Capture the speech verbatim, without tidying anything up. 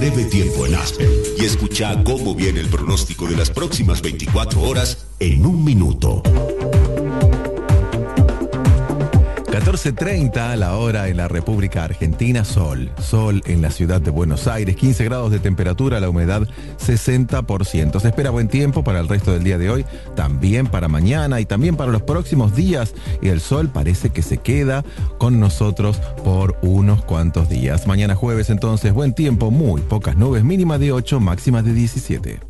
breve tiempo en Aspen y escucha cómo viene el pronóstico de las próximas veinticuatro horas en un minuto. catorce treinta la hora en la República Argentina, sol, sol en la ciudad de Buenos Aires, quince grados de temperatura, la humedad sesenta por ciento. Se espera buen tiempo para el resto del día de hoy, también para mañana y también para los próximos días, y el sol parece que se queda con nosotros por unos cuantos días. Mañana jueves entonces buen tiempo, muy pocas nubes, mínima de ocho, máxima de diecisiete.